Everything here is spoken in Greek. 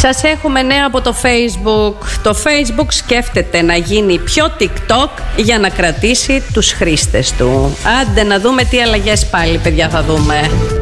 Σας έχουμε νέα από το Facebook. Το Facebook σκέφτεται να γίνει πιο TikTok για να κρατήσει τους χρήστες του. Άντε να δούμε τι αλλαγές πάλι, παιδιά, θα δούμε.